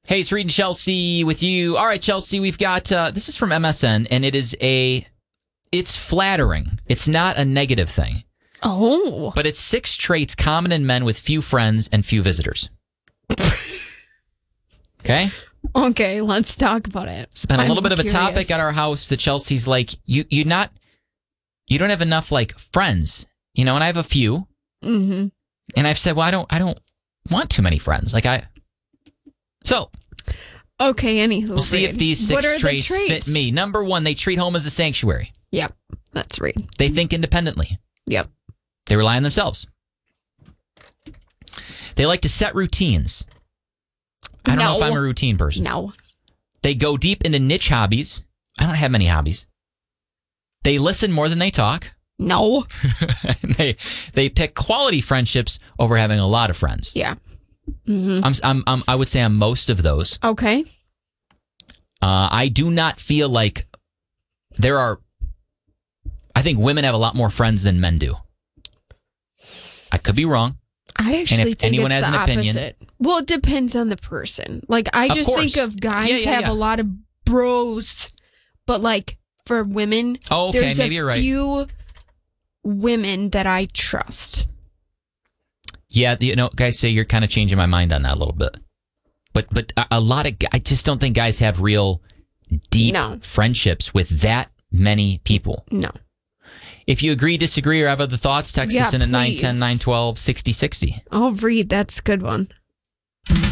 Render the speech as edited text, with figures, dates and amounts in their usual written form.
Hey, it's Reed and Chelsea with you. All right, Chelsea, we've got, this is from MSN, and it's flattering. It's not a negative thing. Oh. But it's 6 traits common in men with few friends and few visitors. Okay? Okay, let's talk about it. It's been a little bit of a curious. topic at our house that Chelsea's like, you don't have enough, like, friends. You know, and I have a few. Mm-hmm. And I've said, well, I don't want too many friends. So, okay, anywho. we'll see if these 6 traits fit me. Number 1, they treat home as a sanctuary. Yep, that's right. They think independently. Yep. They rely on themselves. They like to set routines. I don't know if I'm a routine person. No. They go deep into niche hobbies. I don't have many hobbies. They listen more than they talk. No. They pick quality friendships over having a lot of friends. Yeah. Mm-hmm. I would say I'm most of those. Okay. I do not feel like I think women have a lot more friends than men do. I could be wrong. I actually if think anyone it's has the an opinion- opposite. Well, it depends on the person. Like, I Of just course. think of guys Yeah. have a lot of bros, but like for women, Oh, okay, there's maybe you're right. few women that I trust. Yeah, guys say you're kind of changing my mind on that a little bit. But a lot of I just don't think guys have real deep friendships with that many people. No. If you agree, disagree, or have other thoughts, text us in at please. 910-912-6060. Oh, Reed, that's a good one.